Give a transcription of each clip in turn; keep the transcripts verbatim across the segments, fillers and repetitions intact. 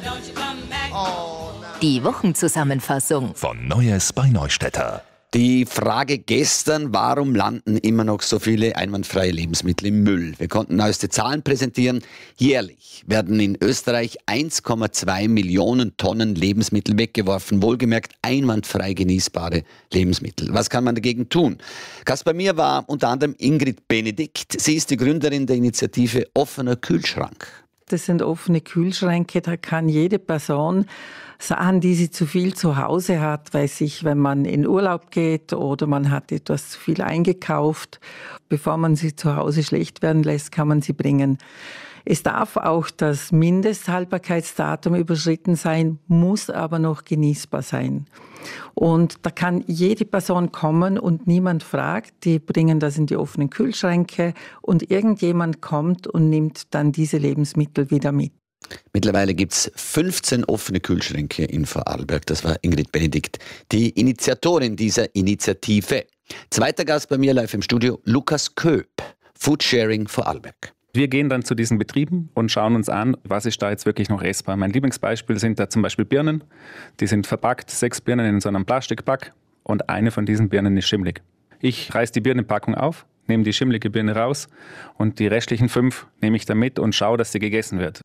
Die Wochenzusammenfassung von Neues bei Neustädter. Die Frage gestern, warum landen immer noch so viele einwandfreie Lebensmittel im Müll? Wir konnten neueste Zahlen präsentieren. Jährlich werden in Österreich eins Komma zwei Millionen Tonnen Lebensmittel weggeworfen. Wohlgemerkt einwandfrei genießbare Lebensmittel. Was kann man dagegen tun? Gast bei mir war unter anderem Ingrid Benedikt. Sie ist die Gründerin der Initiative Offener Kühlschrank. Das sind offene Kühlschränke, da kann jede Person Sachen, die sie zu viel zu Hause hat, weiß ich, wenn man in Urlaub geht oder man hat etwas zu viel eingekauft, bevor man sie zu Hause schlecht werden lässt, kann man sie bringen. Es darf auch das Mindesthaltbarkeitsdatum überschritten sein, muss aber noch genießbar sein. Und da kann jede Person kommen und niemand fragt, die bringen das in die offenen Kühlschränke und irgendjemand kommt und nimmt dann diese Lebensmittel wieder mit. Mittlerweile gibt es fünfzehn offene Kühlschränke in Vorarlberg. Das war Ingrid Benedikt, die Initiatorin dieser Initiative. Zweiter Gast bei mir live im Studio, Lukas Köp, Foodsharing Vorarlberg. Wir gehen dann zu diesen Betrieben und schauen uns an, was ist da jetzt wirklich noch essbar. Mein Lieblingsbeispiel sind da zum Beispiel Birnen. Die sind verpackt, sechs Birnen in so einem Plastikpack und eine von diesen Birnen ist schimmlig. Ich reiße die Birnenpackung auf, nehme die schimmlige Birne raus und die restlichen fünf nehme ich dann mit und schaue, dass sie gegessen wird.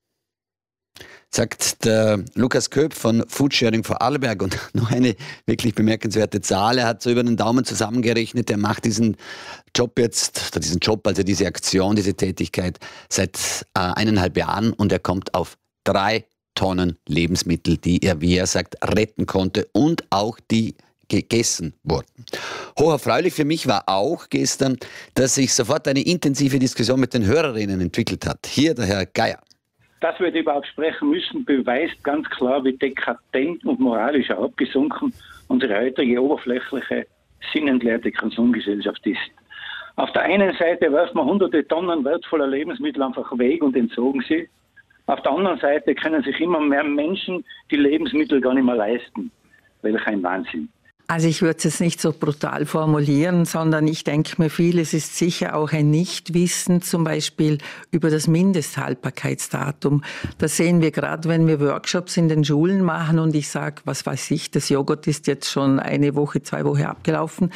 Sagt der Lukas Köp von Foodsharing Vorarlberg. Und noch eine wirklich bemerkenswerte Zahl. Er hat so über den Daumen zusammengerechnet. Er macht diesen Job jetzt, oder diesen Job, also diese Aktion, diese Tätigkeit seit äh, eineinhalb Jahren. Und er kommt auf drei Tonnen Lebensmittel, die er, wie er sagt, retten konnte und auch die gegessen wurden. Hocherfreulich für mich war auch gestern, dass sich sofort eine intensive Diskussion mit den Hörerinnen entwickelt hat. Hier der Herr Geier. Dass wir überhaupt sprechen müssen, beweist ganz klar, wie dekadent und moralisch abgesunken unsere heutige oberflächliche, sinnentleerte Konsumgesellschaft ist. Auf der einen Seite werfen wir hunderte Tonnen wertvoller Lebensmittel einfach weg und entsorgen sie. Auf der anderen Seite können sich immer mehr Menschen die Lebensmittel gar nicht mehr leisten. Welch ein Wahnsinn. Also ich würde es jetzt nicht so brutal formulieren, sondern ich denke mir, vieles ist sicher auch ein Nichtwissen, zum Beispiel über das Mindesthaltbarkeitsdatum. Das sehen wir gerade, wenn wir Workshops in den Schulen machen und ich sage, was weiß ich, das Joghurt ist jetzt schon eine Woche, zwei Wochen abgelaufen.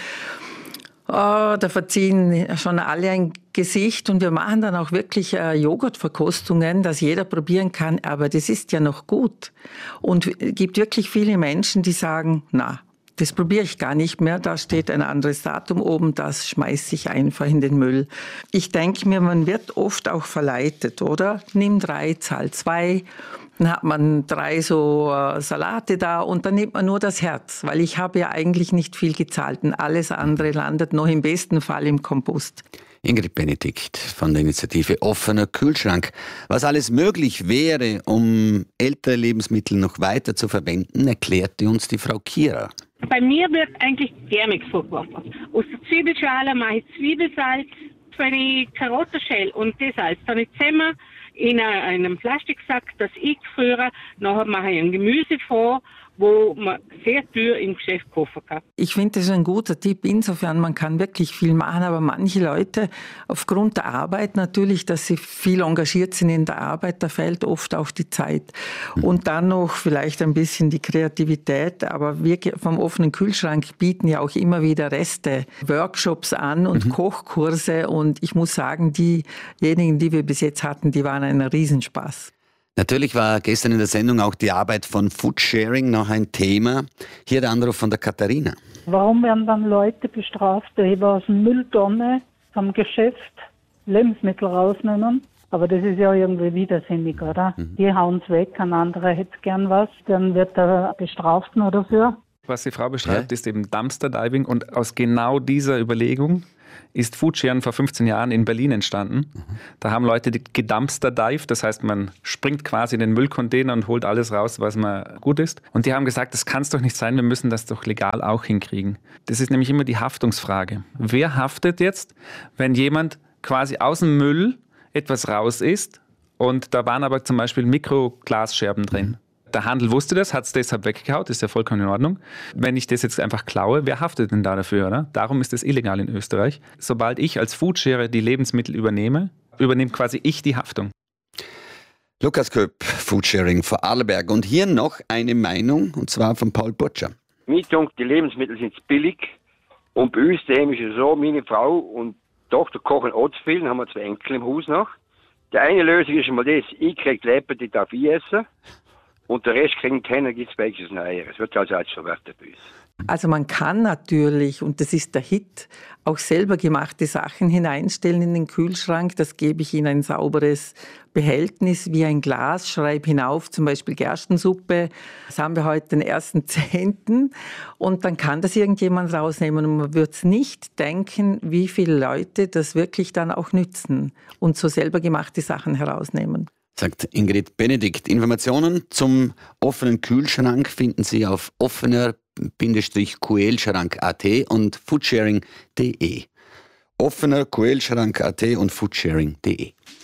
Oh, da verziehen schon alle ein Gesicht und wir machen dann auch wirklich äh, Joghurtverkostungen, dass jeder probieren kann, aber das ist ja noch gut. Und es gibt wirklich viele Menschen, die sagen, na, das probiere ich gar nicht mehr, da steht ein anderes Datum oben, das schmeiße ich einfach in den Müll. Ich denke mir, man wird oft auch verleitet, oder? Nimm drei, zahl zwei, dann hat man drei so äh, Salate da und dann nimmt man nur das Herz, weil ich habe ja eigentlich nicht viel gezahlt und alles andere landet noch im besten Fall im Kompost. Ingrid Benedikt von der Initiative Offener Kühlschrank. Was alles möglich wäre, um ältere Lebensmittel noch weiter zu verwenden, erklärte uns die Frau Kira. Bei mir wird eigentlich gar nichts vorgeworfen. Aus der Zwiebelschale mache ich Zwiebelsalz, wenn ich Karotten schäle und das Salz dann zusammen in einem Plastiksack, das ich führe. Nachher mache ich ein Gemüse vor, wo man sehr teuer im Geschäft kaufen kann. Ich finde, das ist ein guter Tipp. Insofern, man kann wirklich viel machen, aber manche Leute aufgrund der Arbeit natürlich, dass sie viel engagiert sind in der Arbeit, da fehlt oft auch die Zeit. Und dann noch vielleicht ein bisschen die Kreativität, aber wir vom offenen Kühlschrank bieten ja auch immer wieder Reste, Workshops an und mhm. Kochkurse und ich muss sagen, diejenigen, die wir bis jetzt hatten, die waren ein Riesenspaß. Natürlich war gestern in der Sendung auch die Arbeit von Foodsharing noch ein Thema. Hier der Anruf von der Katharina. Warum werden dann Leute bestraft, die aus der Mülltonne vom Geschäft Lebensmittel rausnehmen? Aber das ist ja irgendwie widersinnig, oder? Mhm. Die hauen es weg, ein anderer hätte gern was, dann wird er bestraft nur dafür. Was die Frau beschreibt, ja? ist eben Dumpster Diving und aus genau dieser Überlegung ist Foodsharing vor fünfzehn Jahren in Berlin entstanden. Mhm. Da haben Leute gedumpster-dived, das heißt, man springt quasi in den Müllcontainer und holt alles raus, was mal gut ist. Und die haben gesagt, das kann es doch nicht sein, wir müssen das doch legal auch hinkriegen. Das ist nämlich immer die Haftungsfrage. Wer haftet jetzt, wenn jemand quasi aus dem Müll etwas raus isst und da waren aber zum Beispiel Mikroglasscherben drin? Der Handel wusste das, hat es deshalb weggehauen, ist ja vollkommen in Ordnung. Wenn ich das jetzt einfach klaue, wer haftet denn da dafür? Oder? Darum ist das illegal in Österreich. Sobald ich als Foodsharer die Lebensmittel übernehme, übernehme quasi ich die Haftung. Lukas Köpp, Foodsharing Vorarlberg. Und hier noch eine Meinung, und zwar von Paul Butcher. Mir denkt, die Lebensmittel sind billig. Und bei uns daheim ist es so, meine Frau und Tochter kochen auch zu viel, dann haben wir zwei Enkel im Haus noch. Die eine Lösung ist mal das, ich kriege Leber, die darf ich essen. Und der Rest kriegen keiner, gibt es welches Eier. Es wird also als verwertet bei uns. Also man kann natürlich, und das ist der Hit, auch selber gemachte Sachen hineinstellen in den Kühlschrank. Das gebe ich in ein sauberes Behältnis wie ein Glas, schreibe hinauf, zum Beispiel Gerstensuppe. Das haben wir heute den ersten Zehnten Und dann kann das irgendjemand rausnehmen. Und man wird nicht denken, wie viele Leute das wirklich dann auch nützen und so selber gemachte Sachen herausnehmen. Sagt Ingrid Benedikt. Informationen zum offenen Kühlschrank finden Sie auf offener Kühlschrank punkt at und foodsharing punkt de. offener Kühlschrank punkt at und foodsharing punkt de.